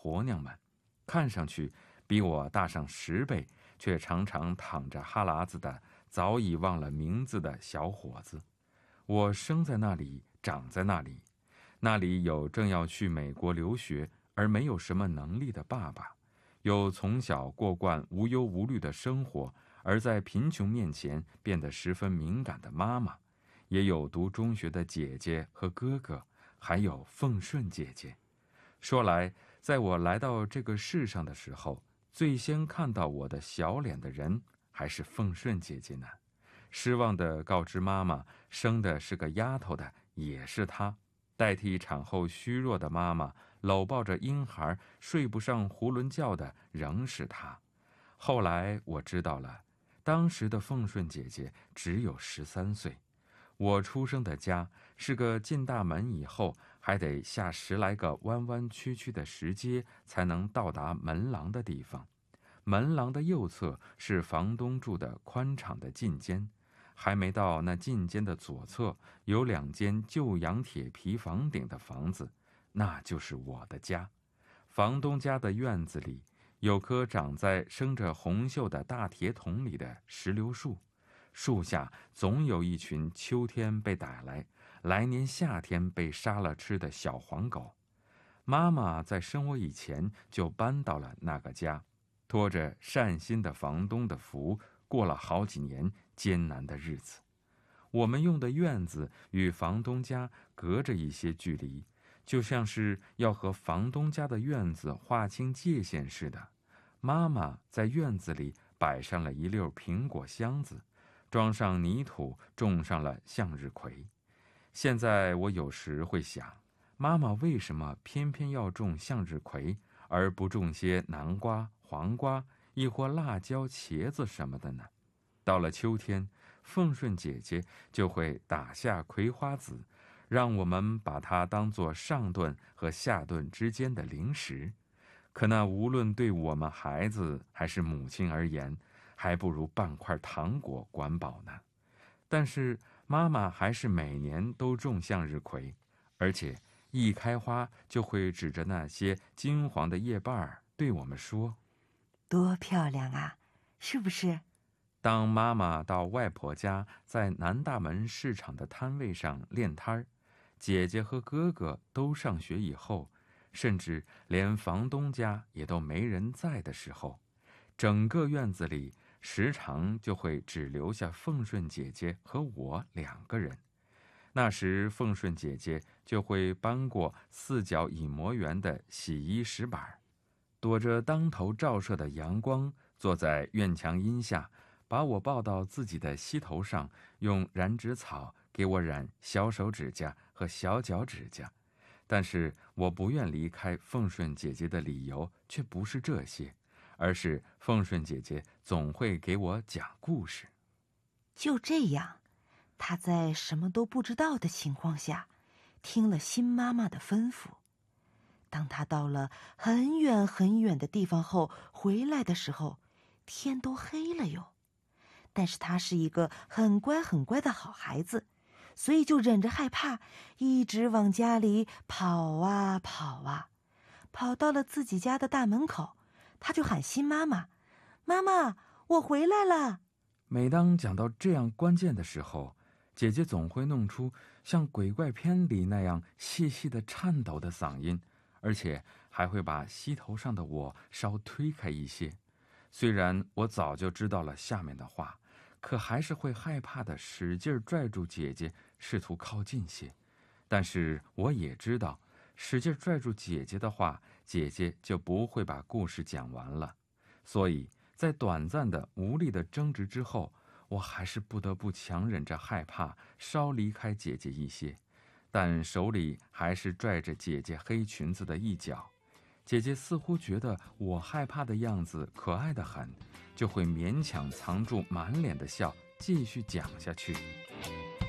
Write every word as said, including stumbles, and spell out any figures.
婆娘们，看上去比我大上十倍，却常常淌着哈喇子的早已忘了名字的小伙子。我生在那里，长在那里，那里有正要去美国留学而没有什么能力的爸爸，有从小过惯无忧无虑的生活而在贫穷面前变得十分敏感的妈妈，也有读中学的姐姐和哥哥，还有凤顺姐姐。说来，在我来到这个世上的时候，最先看到我的小脸的人还是凤顺姐姐呢。失望地告知妈妈，生的是个丫头的也是她，代替产后虚弱的妈妈搂抱着婴孩睡不上囫囵觉的仍是她。后来我知道了，当时的凤顺姐姐只有十三岁。我出生的家是个进大门以后还得下十来个弯弯曲曲的石阶才能到达门廊的地方，门廊的右侧是房东住的宽敞的进间，还没到那进间的左侧有两间旧洋铁皮房顶的房子，那就是我的家。房东家的院子里有棵长在生着红锈的大铁桶里的石榴树，树下总有一群秋天被逮来，来年夏天被杀了吃的小黄狗。妈妈在生我以前就搬到了那个家，拖着善心的房东的福，过了好几年艰难的日子。我们用的院子与房东家隔着一些距离，就像是要和房东家的院子划清界限似的。妈妈在院子里摆上了一溜苹果箱子，装上泥土，种上了向日葵。现在我有时会想，妈妈为什么偏偏要种向日葵，而不种些南瓜、黄瓜，亦或辣椒、茄子什么的呢？到了秋天，凤顺姐姐就会打下葵花籽，让我们把它当作上顿和下顿之间的零食。可那无论对我们孩子还是母亲而言，还不如半块糖果管饱呢。但是妈妈还是每年都种向日葵，而且一开花就会指着那些金黄的叶瓣对我们说： 多漂亮啊，是不是？ 当妈妈到外婆家在南大门市场的摊位上练摊儿，姐姐和哥哥都上学以后，甚至连房东家也都没人在的时候，整个院子里时常就会只留下凤顺姐姐和我两个人。那时凤顺姐姐就会搬过四角隐模圆的洗衣石板，躲着当头照射的阳光，坐在院墙荫下，把我抱到自己的膝头上，用染指草给我染小手指甲和小脚指甲。但是我不愿离开凤顺姐姐的理由却不是这些，而是凤顺姐姐总会给我讲故事。 就这样，她在什么都不知道的情况下，听了新妈妈的吩咐。当她到了很远很远的地方后回来的时候，天都黑了哟。但是她是一个很乖很乖的好孩子，所以就忍着害怕，一直往家里跑啊跑啊。跑到了自己家的大门口，她就喊新妈妈：妈妈，我回来了。 每当讲到这样关键的时候，姐姐总会弄出像鬼怪片里那样细细的颤抖的嗓音，而且还会把膝头上的我稍推开一些。虽然我早就知道了下面的话，可还是会害怕的使劲拽住姐姐，试图靠近些。但是我也知道，使劲拽住姐姐的话，姐姐就不会把故事讲完了。所以在短暂的无力的争执之后，我还是不得不强忍着害怕，稍离开姐姐一些，但手里还是拽着姐姐黑裙子的一角。姐姐似乎觉得我害怕的样子可爱得很，就会勉强藏住满脸的笑，继续讲下去。